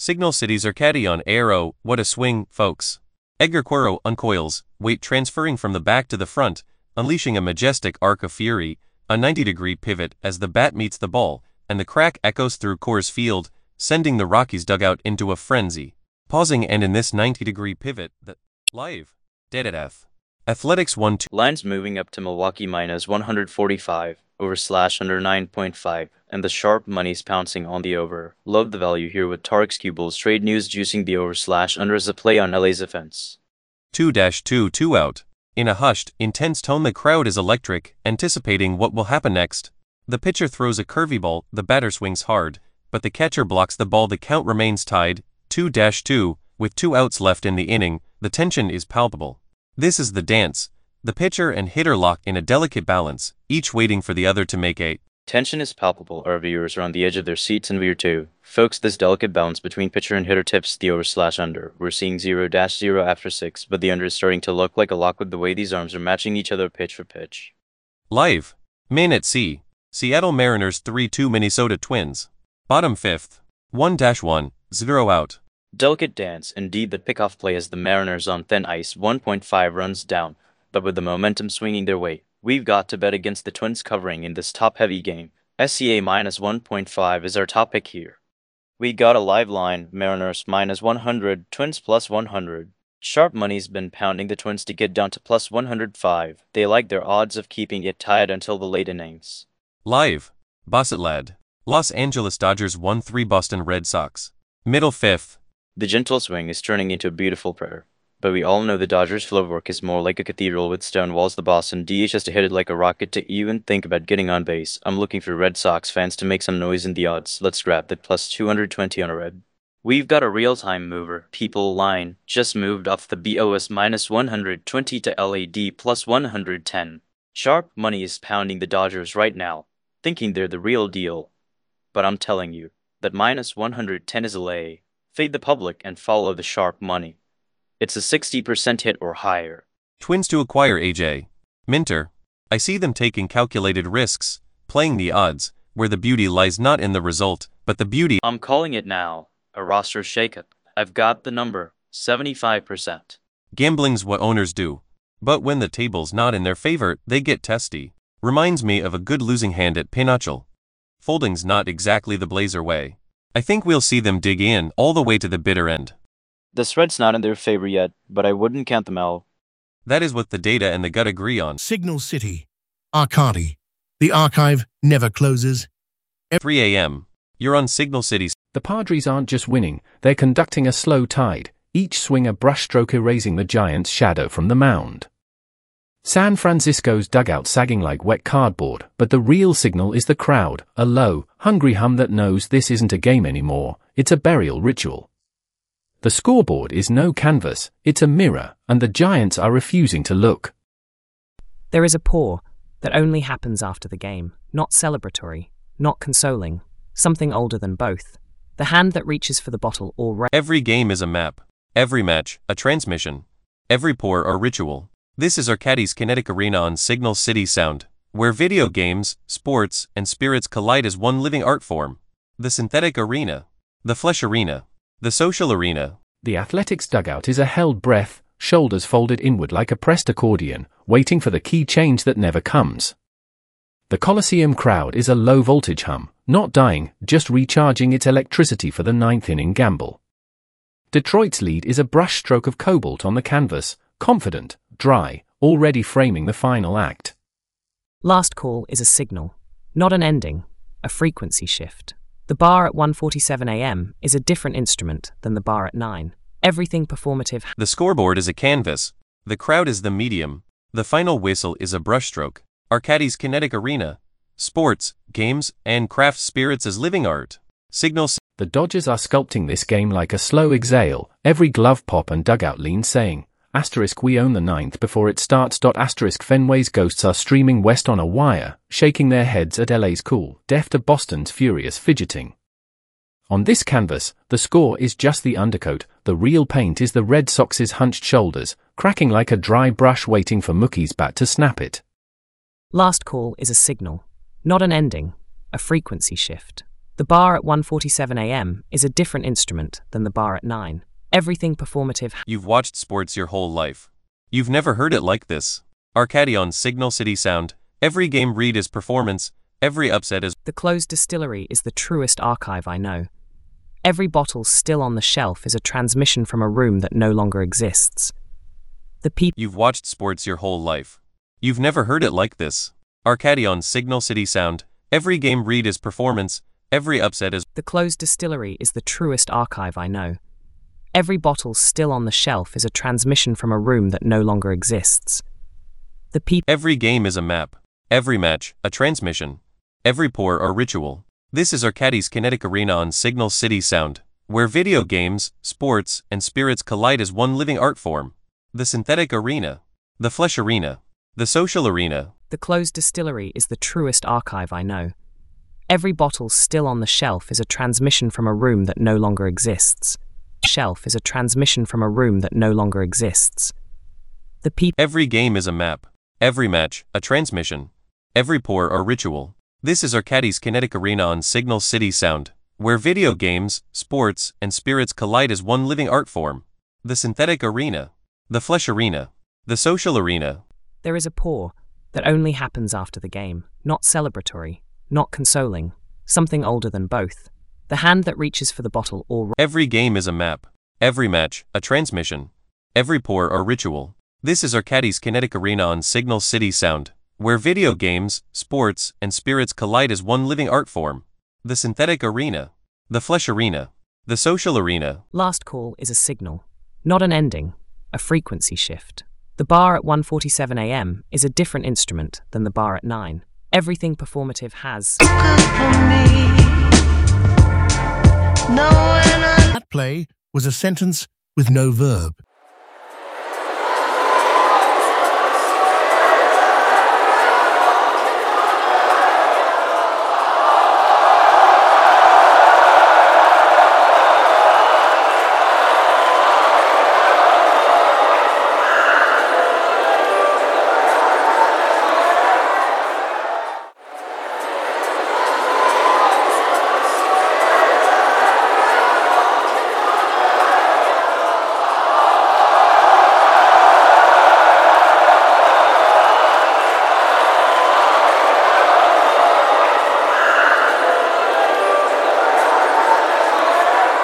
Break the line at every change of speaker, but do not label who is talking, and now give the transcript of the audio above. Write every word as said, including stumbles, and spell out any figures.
Signal City's Arcadi on Aero, what a swing, folks. Edgar Quero uncoils, weight transferring from the back to the front, unleashing a majestic arc of fury, a ninety degree pivot as the bat meets the ball, and the crack echoes through Coors Field, sending the Rockies dugout into a frenzy. Pausing and in this ninety degree pivot, the live, dead at F. Athletics one two.
Lines moving up to Milwaukee minus one forty-five, over slash under nine point five, and the sharp money's pouncing on the over. Love the value here with Tarex Qubel's trade news juicing the over slash under as a play on L A's offense.
two two two out. In a hushed, intense tone the crowd is electric, anticipating what will happen next. The pitcher throws a curvy ball, the batter swings hard, but the catcher blocks the ball. The count remains tied, two two, with two outs left in the inning. The tension is palpable. This is the dance. The pitcher and hitter lock in a delicate balance, each waiting for the other to make a.
Tension is palpable. Our viewers are on the edge of their seats and we are too. Folks, this delicate balance between pitcher and hitter tips the over slash under. We're seeing zero zero after six, but the under is starting to look like a lock with the way these arms are matching each other pitch for pitch.
Live. Main at C. Seattle Mariners three two Minnesota Twins. Bottom fifth. one one, zero out.
Delicate dance, indeed. The pickoff play as the Mariners on thin ice, one point five runs down, but with the momentum swinging their way. We've got to bet against the Twins covering in this top-heavy game. S C A minus one point five is our top pick here. We got a live line, Mariners minus one hundred, Twins plus one hundred. Sharp money's been pounding the Twins to get down to plus one hundred five. They like their odds of keeping it tied until the late innings.
Live. Boss it lad. Los Angeles Dodgers one three Boston Red Sox. Middle fifth.
The gentle swing is turning into a beautiful prayer. But we all know the Dodgers' flow work is more like a cathedral with stone walls. The Boston D H has to hit it like a rocket to even think about getting on base. I'm looking for Red Sox fans to make some noise in the odds. Let's grab that plus two hundred twenty on a red. We've got a real-time mover. People line just moved off the B O S minus one hundred twenty to L A D plus one hundred ten. Sharp money is pounding the Dodgers right now, thinking they're the real deal. But I'm telling you that minus one hundred ten is a lay. Fade the public and follow the sharp money. It's a sixty percent hit or higher.
Twins to acquire A J Minter. I see them taking calculated risks, playing the odds, where the beauty lies not in the result, but the beauty.
I'm calling it now. A roster shakeup. I've got the number, seventy-five percent.
Gambling's what owners do. But when the table's not in their favor, they get testy. Reminds me of a good losing hand at Pinochle. Folding's not exactly the Blazer way. I think we'll see them dig in all the way to the bitter end.
The spread's not in their favor yet, but I wouldn't count them out.
That is what the data and the gut agree on.
Signal City. Arcadi. The archive never closes.
three A M You're on Signal City.
The Padres aren't just winning, they're conducting a slow tide, each swing a brushstroke erasing the Giants' shadow from the mound. San Francisco's dugout sagging like wet cardboard, but the real signal is the crowd, a low, hungry hum that knows this isn't a game anymore, it's a burial ritual. The scoreboard is no canvas, it's a mirror, and the Giants are refusing to look.
There is a pour that only happens after the game, not celebratory, not consoling, something older than both. The hand that reaches for the bottle already.
Every game is a map, every match, a transmission, every pour a ritual. This is Arcadi's Kinetic Arena on Signal City Sound, where video games, sports, and spirits collide as one living art form. The synthetic arena, the flesh arena, the social arena.
The Athletics dugout is a held breath, shoulders folded inward like a pressed accordion, waiting for the key change that never comes. The Coliseum crowd is a low-voltage hum, not dying, just recharging its electricity for the ninth-inning gamble. Detroit's lead is a brushstroke of cobalt on the canvas, confident, dry, already framing the final act.
Last call is a signal, not an ending, a frequency shift. The bar at one forty-seven A M is a different instrument than the bar at nine. Everything performative.
The scoreboard is a canvas. The crowd is the medium. The final whistle is a brushstroke. Arcadi's Kinetic Arena. Sports, games, and craft spirits as living art. Signal.
The Dodgers are sculpting this game like a slow exhale, every glove pop and dugout lean saying, asterisk we own the ninth before it starts. Asterisk Fenway's ghosts are streaming west on a wire, shaking their heads at L A's cool, deaf to Boston's furious fidgeting. On this canvas, the score is just the undercoat, the real paint is the Red Sox's hunched shoulders, cracking like a dry brush waiting for Mookie's bat to snap it.
Last call is a signal, not an ending, a frequency shift. The bar at one forty-seven a m is a different instrument than the bar at nine. Everything performative.
You've watched sports your whole life. You've never heard it like this. Arcadion Signal City Sound. Every game read is performance. Every upset is.
The closed distillery is the truest archive I know. Every bottle still on the shelf is a transmission from a room that no longer exists. The people.
You've watched sports your whole life. You've never heard it like this. Arcadion Signal City Sound. Every game read is performance. Every upset is.
The closed distillery is the truest archive I know. Every bottle still on the shelf is a transmission from a room that no longer exists. The people.
Every game is a map. Every match, a transmission. Every pour, a ritual. This is Arcadi's Kinetic Arena on Signal City Sound, where video games, sports, and spirits collide as one living art form. The synthetic arena. The flesh arena. The social arena.
The closed distillery is the truest archive I know. Every bottle still on the shelf is a transmission from a room that no longer exists. Shelf is a transmission from a room that no longer exists. The people.
Every game is a map. Every match, a transmission. Every pour, a ritual. This is Arcadi's Kinetic Arena on Signal City Sound, where video games, sports, and spirits collide as one living art form. The synthetic arena. The flesh arena. The social arena.
There is a pour that only happens after the game, not celebratory, not consoling, something older than both. The hand that reaches for the bottle or.
Every game is a map. Every match, a transmission. Every pour, a ritual. This is Arcadi's Kinetic Arena on Signal City Sound, where video games, sports, and spirits collide as one living art form. The synthetic arena. The flesh arena. The social arena.
Last call is a signal, not an ending, a frequency shift. The bar at one forty-seven a m is a different instrument than the bar at nine. Everything performative has.
That play was a sentence with no verb.